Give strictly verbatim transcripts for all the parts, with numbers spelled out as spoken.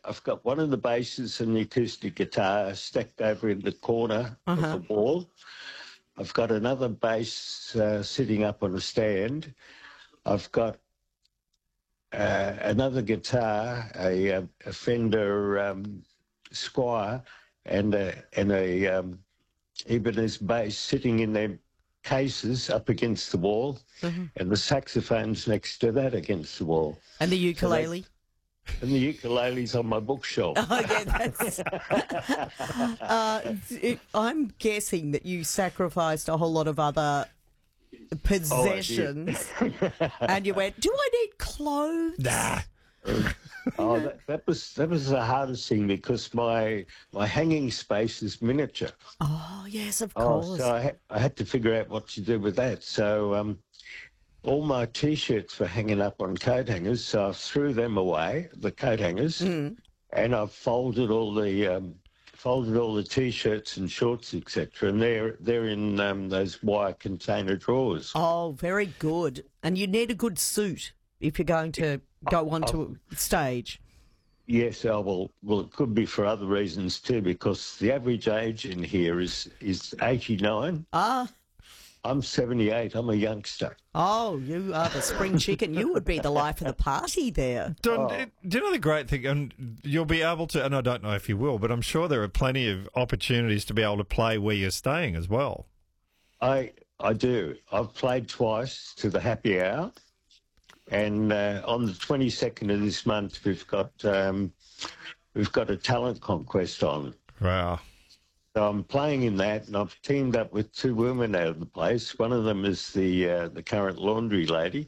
I've got one of the basses and the acoustic guitar stacked over in the corner Uh-huh. of the wall. I've got another bass uh, sitting up on a stand. I've got uh, another guitar, a, a, a Fender um, Squire, and a, and a um, Ibanez bass sitting in their cases up against the wall, Mm-hmm. and the saxophone's next to that against the wall. And the ukulele. And the ukulele's on my bookshelf. Oh, yeah, that's... uh, it, I'm guessing that you sacrificed a whole lot of other possessions. And you went, do I need clothes? Nah. Oh, that, that was that was the hardest thing because my my hanging space is miniature. Oh, yes, of Oh, course. so I had, I had to figure out what to do with that. So um, all my T-shirts were hanging up on coat hangers, so I threw them away, the coat hangers, Mm. and I've folded all the um, folded all the T-shirts and shorts, et cetera, and they're they're in um, those wire container drawers. Oh, very good. And you need a good suit if you're going to go onto a stage. Yes, oh, well, well, it could be for other reasons too, because the average age in here is is eighty-nine. Ah, I'm seventy-eight. I'm a youngster. oh, you are the spring chicken. You would be the life of the party there. Don, do you know the great thing? And you'll be able to, and I don't know if you will, but I'm sure there are plenty of opportunities to be able to play where you're staying as well. I I do. I've played twice to the happy hour, and uh, on the twenty-second of this month, we've got um, we've got a talent conquest on. Wow. So I'm playing in that, and I've teamed up with two women out of the place. One of them is the uh, the current laundry lady,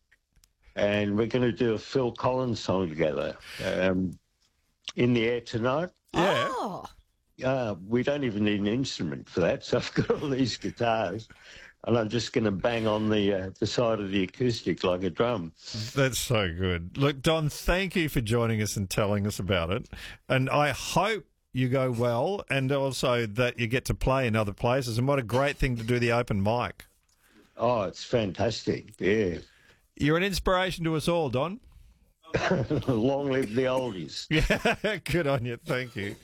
and we're going to do a Phil Collins song together. Um, in the air tonight. Yeah. Oh, Uh, we don't even need an instrument for that, so I've got all these guitars, and I'm just going to bang on the uh, the side of the acoustic like a drum. That's so good. Look, Don, thank you for joining us and telling us about it. And I hope you go well and also that you get to play in other places. And what a great thing to do the open mic. Oh, it's fantastic, yeah. You're an inspiration to us all, Don. Long live the oldies. Yeah, good on you. Thank you.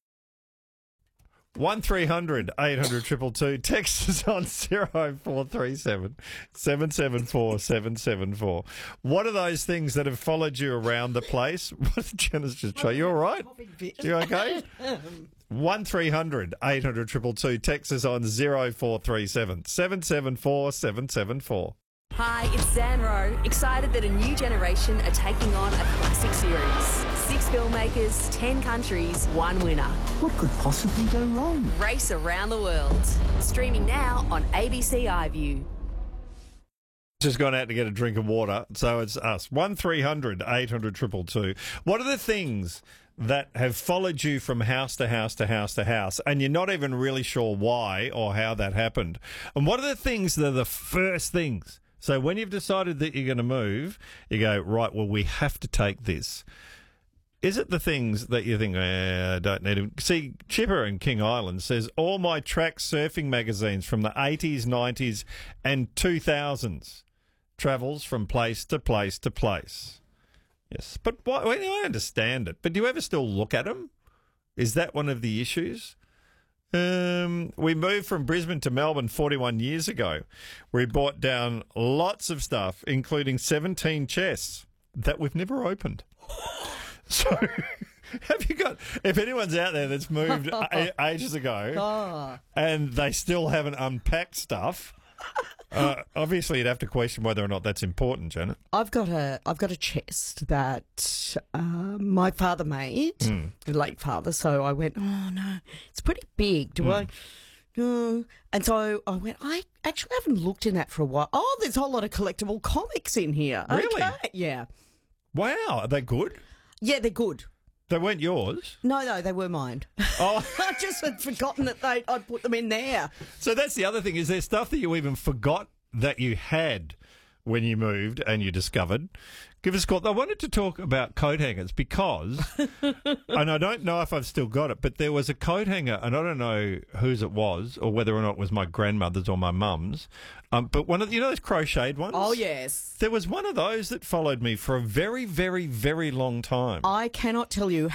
One three hundred eight hundred two two two. Text us on zero four three seven seven seven four seven seven four. What are those things that have followed you around the place? What did Janice just try? You all right? You okay? One three hundred eight hundred two two two. Text us on zero four three seven seven seven four seven seven four. Hi, it's Dan Rowe. Excited that a new generation are taking on a classic series. Six filmmakers, ten countries, one winner. What could possibly go wrong? Race around the world. Streaming now on A B C iView. Just gone out to get a drink of water, so it's us. One three hundred eight hundred two two two. What are the things that have followed you from house to house to house to house, and you're not even really sure why or how that happened? And what are the things that are the first things? So when you've decided that you're going to move, you go, right, well, we have to take this. Is it the things that you think, eh, I don't need them? See, Chipper in King Island says, all my track surfing magazines from the eighties, nineties and two thousands travels from place to place to place. Yes, but why, well, I understand it. But do you ever still look at them? Is that one of the issues? Um, we moved from Brisbane to Melbourne forty-one years ago. We brought down lots of stuff, including seventeen chests that we've never opened. So, have you got, if anyone's out there that's moved a- ages ago oh. and they still haven't unpacked stuff, uh, obviously you'd have to question whether or not that's important, Janet. I've got a I've got a chest that uh, my father made, Mm. late father. So I went, oh no, it's pretty big. Do I? No. And so I went, I actually haven't looked in that for a while. Oh, there's a whole lot of collectible comics in here. Really? Okay. Yeah. Wow, are they good? Yeah, they're good. They weren't yours? No, no, they were mine. Oh, I just had forgotten that they I'd put them in there. so that's the other thing. Is there stuff that you even forgot that you had when you moved and you discovered? Give us a call. I wanted to talk about coat hangers because, and I don't know if I've still got it, but there was a coat hanger, and I don't know whose it was or whether or not it was my grandmother's or my mum's, um, but one of, you know those crocheted ones? Oh, yes. There was one of those that followed me for a very, very, very long time. I cannot tell you